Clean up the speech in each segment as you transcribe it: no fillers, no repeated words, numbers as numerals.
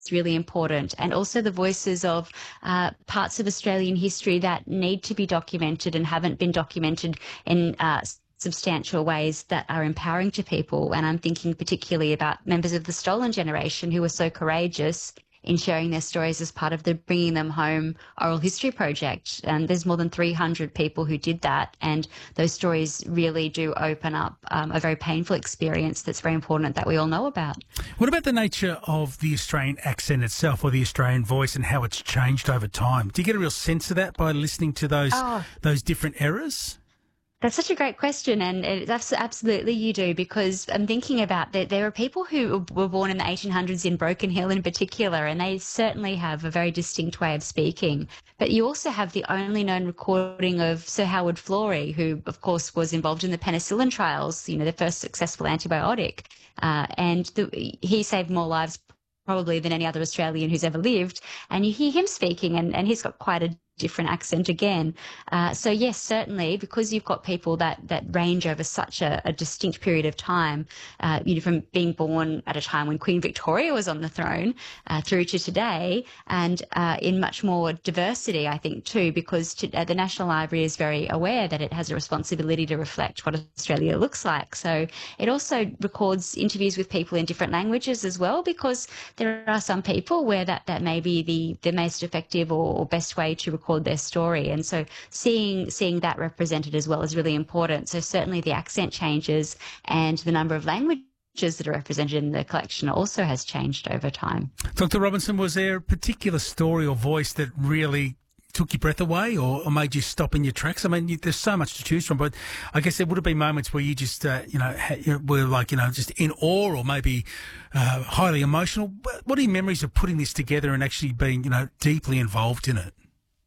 really important, and also the voices of parts of Australian history that need to be documented and haven't been documented in substantial ways that are empowering to people. And I'm thinking particularly about members of the stolen generation who were so courageous in sharing their stories as part of the Bringing Them Home Oral History Project. And there's more than 300 people who did that. And those stories really do open up a very painful experience that's very important that we all know about. What about the nature of the Australian accent itself, or the Australian voice, and how it's changed over time? Do you get a real sense of that by listening to those different eras? That's such a great question, and absolutely you do, because I'm thinking about that there are people who were born in the 1800s in Broken Hill in particular, and they certainly have a very distinct way of speaking. But you also have the only known recording of Sir Howard Florey, who, of course, was involved in the penicillin trials, the first successful antibiotic, he saved more lives probably than any other Australian who's ever lived. And you hear him speaking, and he's got quite a different accent again. So yes, certainly, because you've got people that range over such a distinct period of time, from being born at a time when Queen Victoria was on the throne through to today, and in much more diversity, I think, too, because the National Library is very aware that it has a responsibility to reflect what Australia looks like. So it also records interviews with people in different languages as well, because there are some people where that may be the most effective or best way to record their story. And so seeing that represented as well is really important. So certainly the accent changes, and the number of languages that are represented in the collection also has changed over time. Dr. Robinson, was there a particular story or voice that really took your breath away or made you stop in your tracks? I mean, there's so much to choose from, but I guess there would have been moments where you just, were like, just in awe, or maybe highly emotional. What are your memories of putting this together and actually being, deeply involved in it?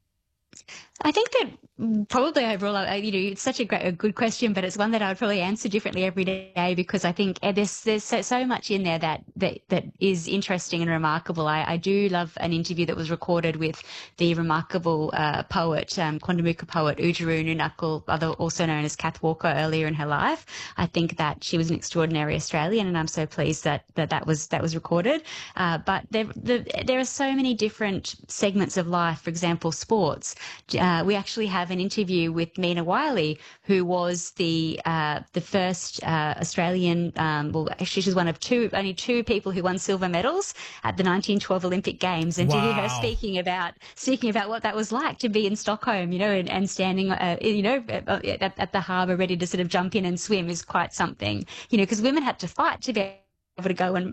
I think that probably overall, it's such a good question, but it's one that I would probably answer differently every day, because I think there's so much in there that is interesting and remarkable. I do love an interview that was recorded with the remarkable poet, Quandamooka poet Oodgeroo Noonuccal, also known as Kath Walker, earlier in her life. I think that she was an extraordinary Australian, and I'm so pleased that was recorded. But there are so many different segments of life. For example, sports. We actually have an interview with Mina Wiley, who was the first Australian. Actually, she's one of only two people who won silver medals at the 1912 Olympic Games. And wow. To hear her speaking about what that was like to be in Stockholm, and standing, at the harbour ready to sort of jump in and swim is quite something, because women had to fight to be able to go and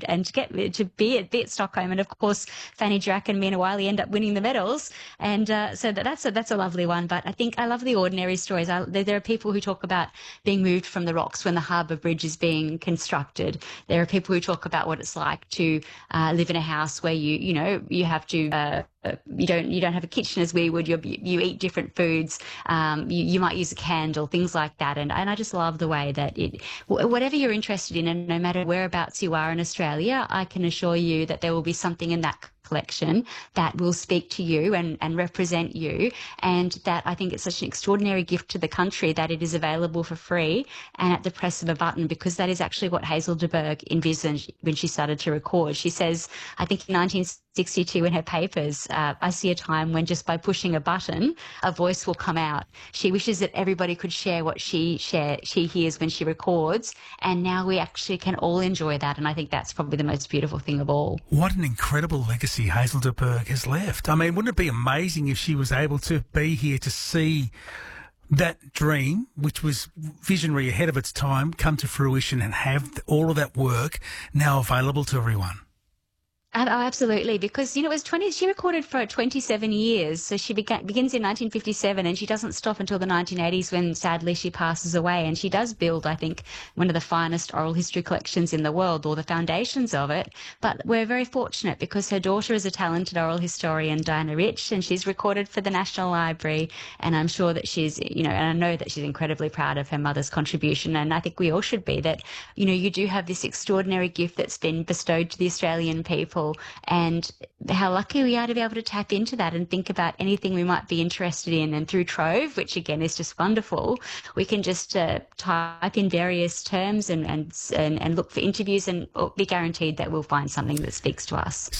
get to be at Stockholm. And of course, Fanny Drack and Mina Wiley end up winning the medals. And so that's a lovely one. But I think I love the ordinary stories. There are people who talk about being moved from the rocks when the harbour bridge is being constructed. There are people who talk about what it's like to live in a house where you have to you don't have a kitchen as we would. You eat different foods. You might use a candle, things like that. And I just love the way that whatever you're interested in, and no matter whereabouts you are in Australia, I can assure you that there will be something in that collection that will speak to you and represent you, and that I think it's such an extraordinary gift to the country that it is available for free and at the press of a button, because that is actually what Hazel de Burgh envisaged when she started to record. She says, I think in 1962 in her papers, I see a time when just by pushing a button, a voice will come out. She wishes that everybody could share what she hears when she records, and now we actually can all enjoy that, and I think that's probably the most beautiful thing of all. What an incredible legacy Hazel de Burgh has left. I mean, wouldn't it be amazing if she was able to be here to see that dream, which was visionary ahead of its time, come to fruition and have all of that work now available to everyone? Oh, absolutely, because it was she recorded for 27 years, so she begins in 1957, and she doesn't stop until the 1980s when sadly she passes away. And she does build, I think, one of the finest oral history collections in the world, or the foundations of it. But we're very fortunate because her daughter is a talented oral historian, Diana Rich, and she's recorded for the National Library, and I'm sure that she's, and I know that she's incredibly proud of her mother's contribution, and I think we all should be, that, you do have this extraordinary gift that's been bestowed to the Australian people, and how lucky we are to be able to tap into that and think about anything we might be interested in. And through Trove, which again is just wonderful, we can just type in various terms and look for interviews, and be guaranteed that we'll find something that speaks to us.